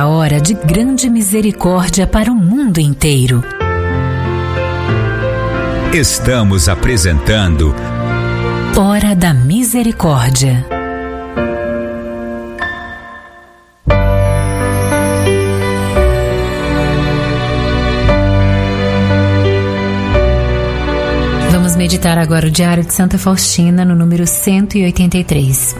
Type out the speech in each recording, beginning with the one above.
a hora de grande misericórdia para o mundo inteiro. Estamos apresentando Hora da Misericórdia. Vamos meditar agora o Diário de Santa Faustina, no número 183.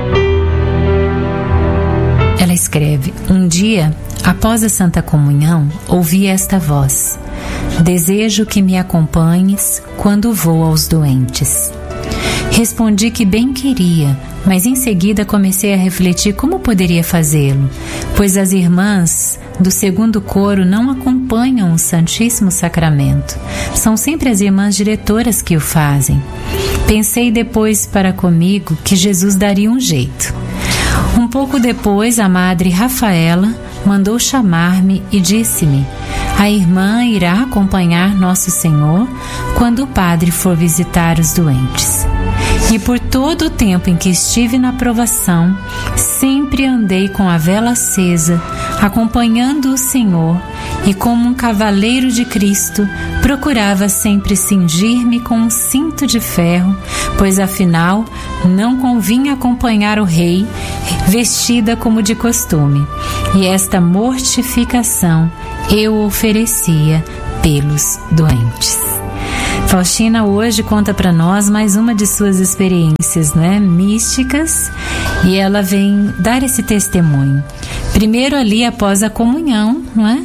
Ela escreve: um dia, após a Santa Comunhão, ouvi esta voz: desejo que me acompanhes quando vou aos doentes. Respondi que bem queria, mas em seguida comecei a refletir como poderia fazê-lo, pois as irmãs do segundo coro não acompanham o Santíssimo Sacramento. São sempre as irmãs diretoras que o fazem. Pensei depois para comigo que Jesus daria um jeito. Um pouco depois, a Madre Rafaela mandou chamar-me e disse-me: a irmã irá acompanhar Nosso Senhor quando o padre for visitar os doentes. E por todo o tempo em que estive na provação, sempre andei com a vela acesa, acompanhando o Senhor, e como um cavaleiro de Cristo, procurava sempre cingir-me com um cinto de ferro, pois afinal não convinha acompanhar o rei vestida como de costume. E esta mortificação eu oferecia pelos doentes. Faustina hoje conta para nós mais uma de suas experiências, místicas, e ela vem dar esse testemunho. Primeiro ali após a comunhão,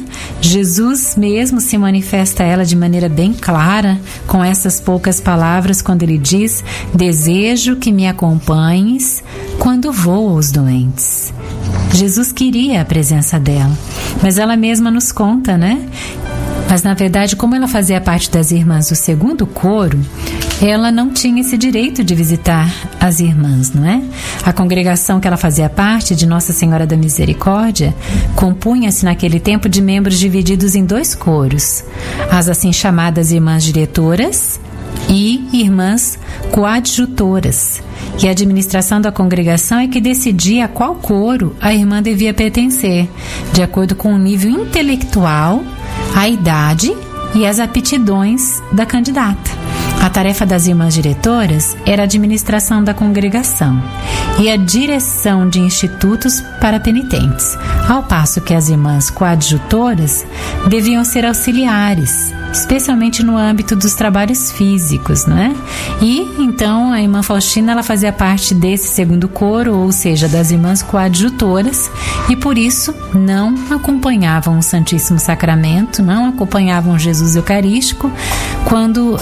Jesus mesmo se manifesta a ela de maneira bem clara, com essas poucas palavras, quando ele diz: desejo que me acompanhes quando vou aos doentes. Jesus queria a presença dela, mas ela mesma nos conta, Mas na verdade, como ela fazia parte das irmãs do segundo coro, ela não tinha esse direito de visitar as irmãs, A congregação que ela fazia parte, de Nossa Senhora da Misericórdia, compunha-se naquele tempo de membros divididos em 2 coros: as assim chamadas irmãs diretoras e irmãs coadjutoras. E a administração da congregação é que decidia a qual coro a irmã devia pertencer, de acordo com o nível intelectual, a idade e as aptidões da candidata. A tarefa das irmãs diretoras era a administração da congregação e a direção de institutos para penitentes, ao passo que as irmãs coadjutoras deviam ser auxiliares, especialmente no âmbito dos trabalhos físicos, E então a irmã Faustina, ela fazia parte desse segundo coro, ou seja, das irmãs coadjutoras, e por isso não acompanhavam o Santíssimo Sacramento, não acompanhavam Jesus Eucarístico quando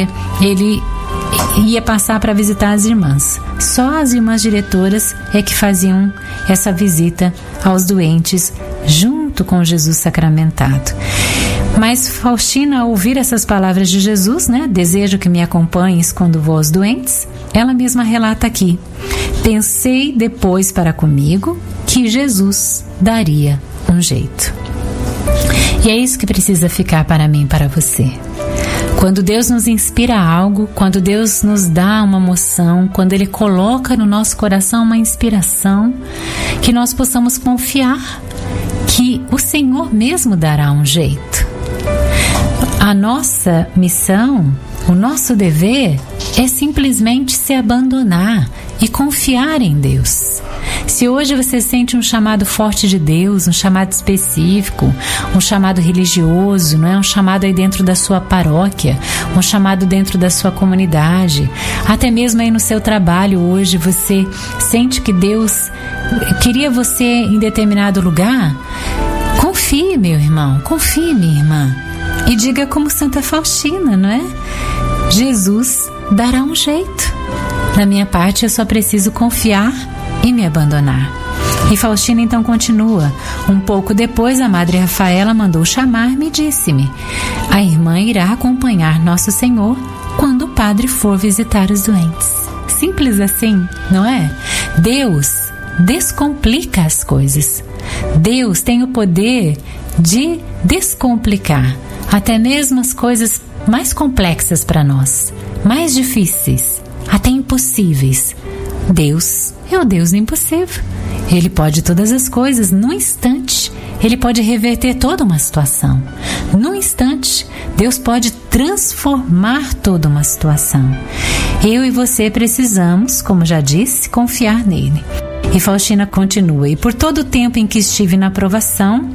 ele ia passar para visitar as irmãs. Só as irmãs diretoras é que faziam essa visita aos doentes junto com Jesus sacramentado. Mas Faustina, ao ouvir essas palavras de Jesus, desejo que me acompanhes quando vou aos doentes, ela mesma relata aqui: pensei depois para comigo que Jesus daria um jeito. E é isso que precisa ficar para mim e para você. Quando Deus nos inspira algo, quando Deus nos dá uma moção, quando Ele coloca no nosso coração uma inspiração, que nós possamos confiar que o Senhor mesmo dará um jeito. A nossa missão, o nosso dever é simplesmente se abandonar e confiar em Deus. Se hoje você sente um chamado forte de Deus, um chamado específico, um chamado religioso, um chamado aí dentro da sua paróquia, um chamado dentro da sua comunidade, até mesmo aí no seu trabalho hoje você sente que Deus queria você em determinado lugar, confie, meu irmão, confie, minha irmã, e diga como Santa Faustina, Jesus dará um jeito. Da minha parte, eu só preciso confiar e me abandonar. E Faustina então continua: um pouco depois, a Madre Rafaela mandou chamar-me e disse-me: a irmã irá acompanhar Nosso Senhor quando o padre for visitar os doentes. Simples assim, não é? Deus descomplica as coisas. Deus tem o poder de descomplicar até mesmo as coisas mais complexas para nós, mais difíceis, até impossíveis. Deus é o Deus do impossível. Ele pode todas as coisas num instante. Ele pode reverter toda uma situação. Num instante, Deus pode transformar toda uma situação. Eu e você precisamos, como já disse, confiar nele. E Faustina continua: e por todo o tempo em que estive na provação,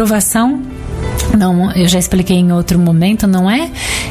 não, eu já expliquei em outro momento, não é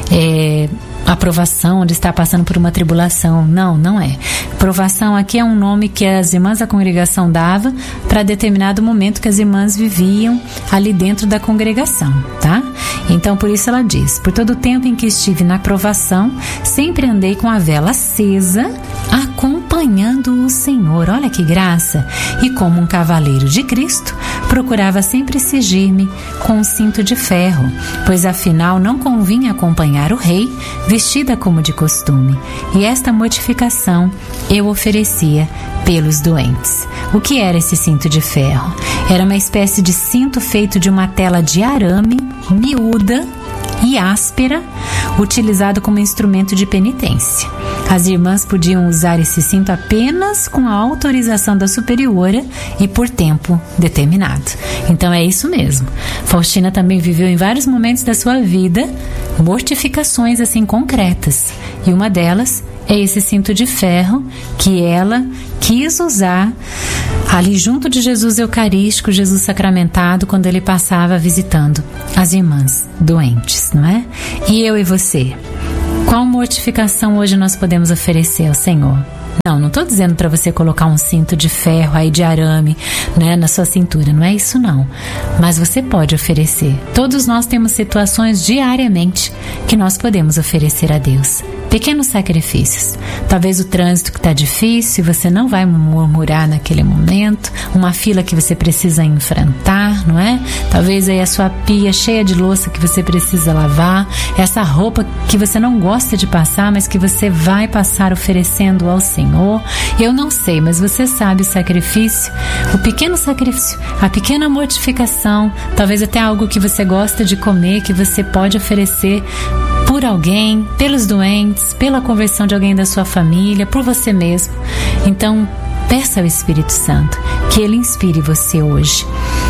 aprovação de estar passando por uma tribulação, não é. Provação aqui é um nome que as irmãs da congregação dava para determinado momento que as irmãs viviam ali dentro da congregação, tá? Então por isso ela diz: por todo o tempo em que estive na provação, sempre andei com a vela acesa, acompanhando o Senhor. Olha que graça! E como um cavaleiro de Cristo, procurava sempre cingir-me com um cinto de ferro, pois afinal não convinha acompanhar o rei vestida como de costume, e esta mortificação eu oferecia pelos doentes. O que era esse cinto de ferro? Era uma espécie de cinto feito de uma tela de arame, miúda e áspera, utilizado como instrumento de penitência. As irmãs podiam usar esse cinto apenas com a autorização da superiora e por tempo determinado. Então é isso mesmo. Faustina também viveu em vários momentos da sua vida mortificações assim concretas. E uma delas é esse cinto de ferro que ela quis usar ali junto de Jesus Eucarístico, Jesus sacramentado, quando ele passava visitando as irmãs doentes, não é? E eu e você? Qual mortificação hoje nós podemos oferecer ao Senhor? Não estou dizendo para você colocar um cinto de ferro aí de arame, né, na sua cintura, não é isso não. Mas você pode oferecer. Todos nós temos situações diariamente que nós podemos oferecer a Deus. Pequenos sacrifícios. Talvez o trânsito que está difícil, você não vai murmurar naquele momento. Uma fila que você precisa enfrentar, não é? Talvez aí a sua pia cheia de louça que você precisa lavar. Essa roupa que você não gosta de passar, mas que você vai passar oferecendo ao Senhor. Eu não sei, mas você sabe o sacrifício, o pequeno sacrifício, a pequena mortificação, talvez até algo que você gosta de comer, que você pode oferecer por alguém, pelos doentes, pela conversão de alguém da sua família, por você mesmo. Então, peça ao Espírito Santo que Ele inspire você hoje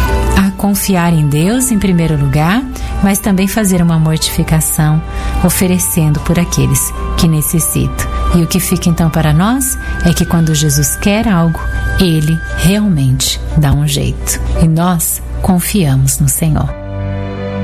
a confiar em Deus em primeiro lugar, mas também fazer uma mortificação, oferecendo por aqueles que necessitam. E o que fica então para nós é que quando Jesus quer algo, Ele realmente dá um jeito. E nós confiamos no Senhor.